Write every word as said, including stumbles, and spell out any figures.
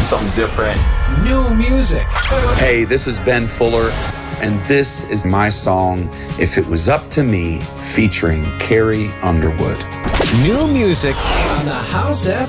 something different. New music. Hey, this is Ben Fuller, and this is my song, If It Was Up to Me, featuring Carrie Underwood. New music on the House F M.